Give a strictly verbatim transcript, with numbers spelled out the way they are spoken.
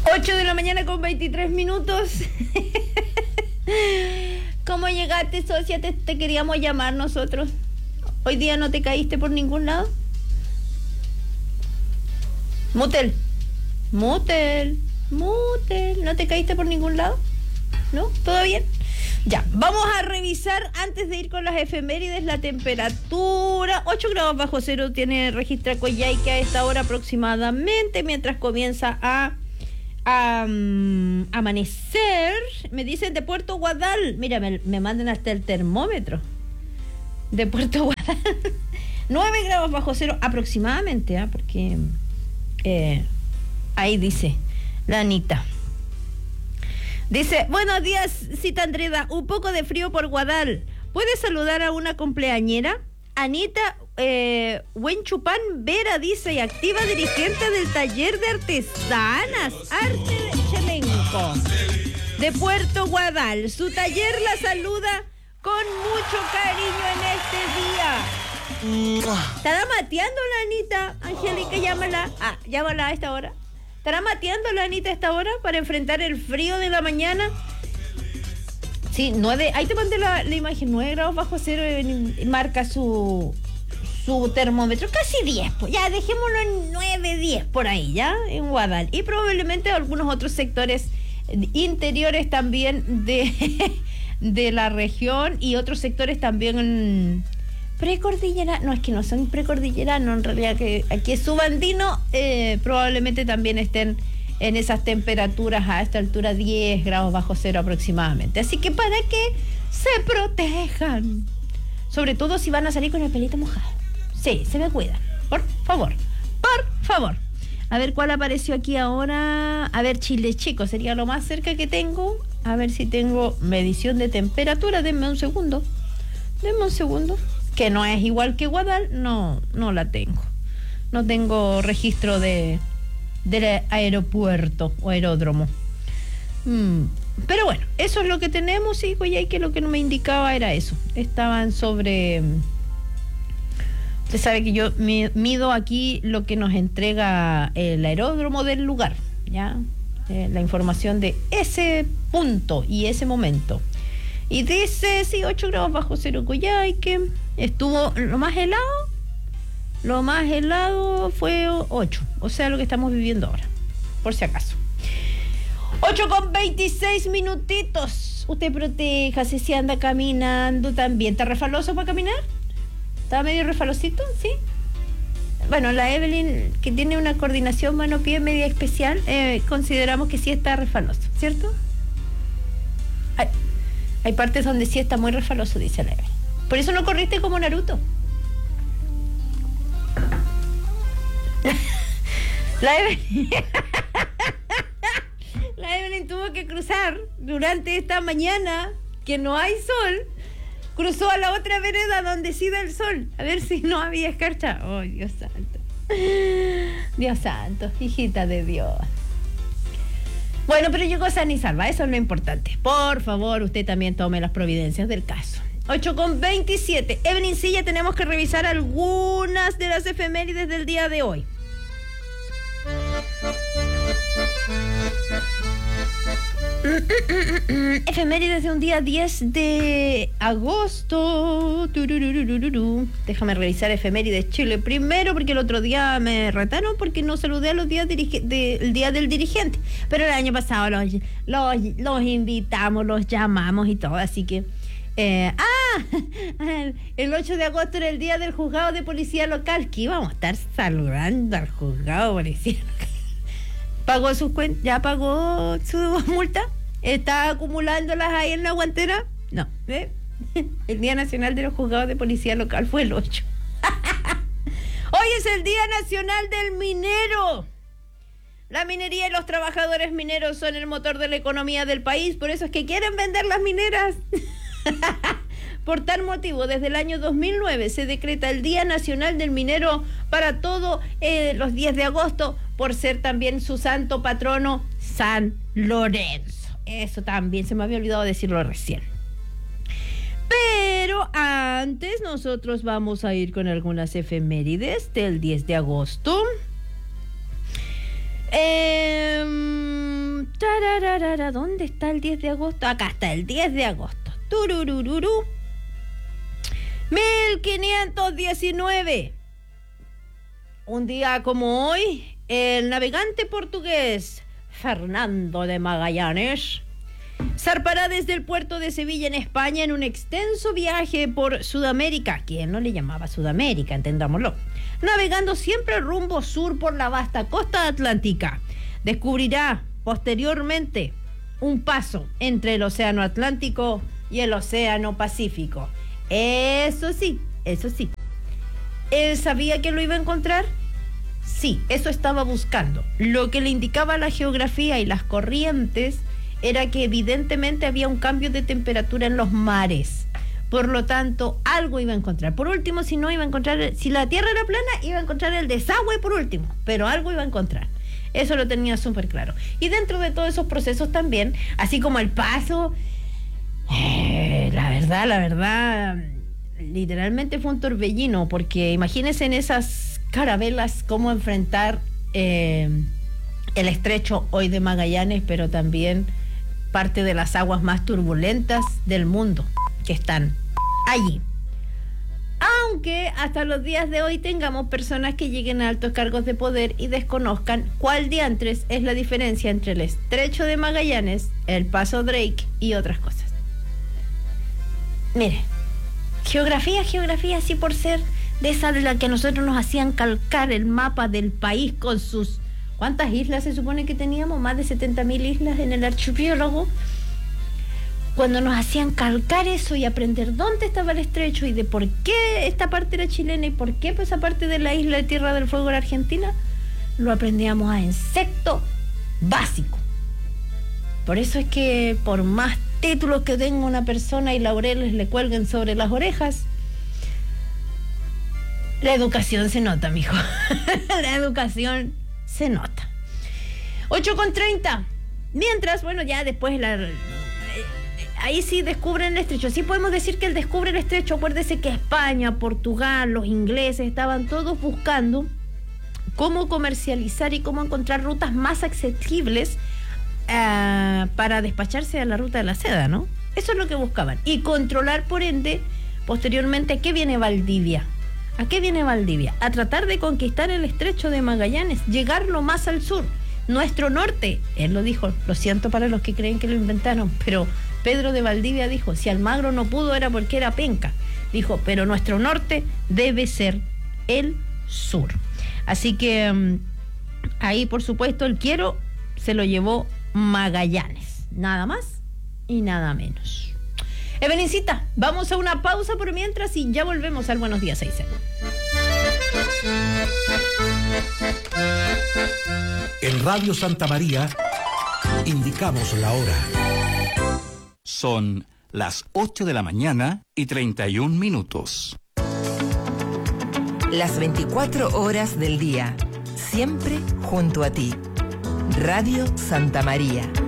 ocho de la mañana con veintitrés minutos. ¿Cómo llegaste, socia? Te, te queríamos llamar nosotros. ¿Hoy día no te caíste por ningún lado? Mutel. Mutel. Mutel. ¿No te caíste por ningún lado? ¿No? ¿Todo bien? Ya, vamos a revisar antes de ir con las efemérides la temperatura. ocho grados bajo cero tiene registra Coyhaique a esta hora aproximadamente, mientras comienza a, a um, amanecer. Me dicen de Puerto Guadal. Mira, me, me mandan hasta el termómetro de Puerto Guadal. nueve grados bajo cero aproximadamente, ¿eh? Porque eh, ahí dice la Anita. Dice, buenos días, Cita Andreda, un poco de frío por Guadal. ¿Puedes saludar a una cumpleañera? Anita eh, Huenchupán Vera, dice, y activa dirigente del taller de artesanas, Arte de Chelenco, de Puerto Guadal. Su taller la saluda con mucho cariño en este día. ¿Estará mateando la Anita? Angélica, llámala. Ah, llámala a esta hora. ¿Estará mateando la Anita a esta hora para enfrentar el frío de la mañana? Sí, nueve, ahí te mandé la, la imagen, nueve grados bajo cero, eh, marca su, su termómetro, casi diez, pues ya dejémoslo en nueve, diez, por ahí, ya, en Guadal. Y probablemente algunos otros sectores interiores también de, de la región y otros sectores también precordilleranos, no, es que no son precordilleranos, en realidad que aquí es subandino, eh, probablemente también estén en esas temperaturas a esta altura, diez grados bajo cero aproximadamente. Así que para que se protejan, sobre todo si van a salir con el pelito mojado. Sí, se me cuidan, por favor, por favor. A ver cuál apareció aquí ahora. A ver, Chile Chico, sería lo más cerca que tengo. A ver si tengo medición de temperatura. Denme un segundo. Denme un segundo. Que no es igual que Guadal, no, no la tengo. No tengo registro de del aeropuerto o aeródromo. Mm, pero bueno, eso es lo que tenemos, hijo, y hay que lo que no me indicaba era eso. Estaban sobre... Usted sabe que yo mido aquí lo que nos entrega el aeródromo del lugar, ¿ya? Eh, la información de ese punto y ese momento. Y dice, sí, ocho grados bajo cero Coyhaique. Estuvo lo más helado, lo más helado fue ocho, o sea, lo que estamos viviendo ahora, por si acaso. ocho con veintiséis minutitos. Usted protéjase si anda caminando también. ¿Está refaloso para caminar? ¿Está medio refalosito? ¿Sí? Bueno, la Evelyn, que tiene una coordinación mano-pie media especial, eh, consideramos que sí está refaloso, ¿cierto? Hay, hay partes donde sí está muy refaloso, dice la Evelyn. Por eso no corriste como Naruto. La Evelyn, la Evelyn tuvo que cruzar durante esta mañana, que no hay sol, cruzó a la otra vereda donde sí da el sol, a ver si no había escarcha. Oh, Dios santo. Dios santo, hijita de Dios. Bueno, pero llegó sana y salva, eso es lo importante. Por favor, usted también tome las providencias del caso. ocho con veintisiete. Evelyn, sí, ya tenemos que revisar algunas de las efemérides del día de hoy. Efemérides de un día diez de agosto. Déjame revisar efemérides Chile primero, porque el otro día me retaron porque no saludé a los días dirige- de, el día del dirigente. Pero el año pasado los, los, los invitamos, los llamamos y todo, así que... Eh, ah, el ocho de agosto era el día del juzgado de policía local, que íbamos a estar saludando al juzgado de policía local. ¿Pagó sus cuentas? ¿Ya pagó su multa? ¿Está acumulándolas ahí en la guantera? No, ¿eh? El Día Nacional de los Juzgados de Policía Local fue el ocho. Hoy es el Día Nacional del Minero. La minería y los trabajadores mineros son el motor de la economía del país, por eso es que quieren vender las mineras. Por tal motivo, desde el año dos mil nueve se decreta el Día Nacional del Minero para todos eh, los días de agosto, por ser también su santo patrono, San Lorenzo. Eso también, se me había olvidado decirlo recién. Pero antes nosotros vamos a ir con algunas efemérides del diez de agosto. Eh, Tararara, ¿dónde está el diez de agosto? Acá está el diez de agosto. Tururururú. mil quinientos diecinueve. Un día como hoy, el navegante portugués Fernando de Magallanes zarpará desde el puerto de Sevilla en España en un extenso viaje por Sudamérica, quien no le llamaba Sudamérica, entendámoslo, navegando siempre rumbo sur por la vasta costa atlántica. Descubrirá posteriormente un paso entre el océano Atlántico y el océano Pacífico. Eso sí, eso sí. ¿Él sabía que lo iba a encontrar? Sí, eso estaba buscando. Lo que le indicaba la geografía y las corrientes era que evidentemente había un cambio de temperatura en los mares. Por lo tanto, algo iba a encontrar. Por último, si no iba a encontrar, si la tierra era plana, iba a encontrar el desagüe por último, pero algo iba a encontrar. Eso lo tenía súper claro. Y dentro de todos esos procesos también, así como el paso, eh, la verdad, la verdad, literalmente fue un torbellino, porque imagínense en esas carabelas cómo enfrentar eh, el estrecho hoy de Magallanes, pero también parte de las aguas más turbulentas del mundo que están allí. Aunque hasta los días de hoy tengamos personas que lleguen a altos cargos de poder y desconozcan cuál diantres es la diferencia entre el estrecho de Magallanes, el paso Drake y otras cosas. Mire, geografía, geografía, así por ser de esa de la que a nosotros nos hacían calcar el mapa del país con sus... ¿Cuántas islas se supone que teníamos? Más de setenta mil islas en el archipiélago. Cuando nos hacían calcar eso y aprender dónde estaba el estrecho y de por qué esta parte era chilena y por qué pues, esa parte de la isla de Tierra del Fuego era argentina, lo aprendíamos a insecto básico. Por eso es que por más títulos que tenga una persona y laureles le cuelguen sobre las orejas, la educación se nota, mijo. La educación se nota. ocho con treinta. Mientras, bueno, ya después la, eh, ahí sí descubren el estrecho. Sí podemos decir que él descubre el estrecho. Acuérdese que España, Portugal, los ingleses estaban todos buscando cómo comercializar y cómo encontrar rutas más accesibles uh, para despacharse a la ruta de la seda, ¿no? Eso es lo que buscaban. Y controlar, por ende, posteriormente, ¿a qué viene Valdivia? ¿A qué viene Valdivia? A tratar de conquistar el estrecho de Magallanes, llegarlo más al sur, nuestro norte. Él lo dijo, lo siento para los que creen que lo inventaron, pero Pedro de Valdivia dijo, si Almagro no pudo era porque era penca. Dijo, pero nuestro norte debe ser el sur. Así que um, ahí, por supuesto, el quiero se lo llevó Magallanes. Nada más y nada menos. Evelincita, vamos a una pausa por mientras y ya volvemos al Buenos Días, Aysén. En Radio Santa María indicamos la hora. Son las ocho de la mañana y treinta y un minutos. Las veinticuatro horas del día, siempre junto a ti. Radio Santa María.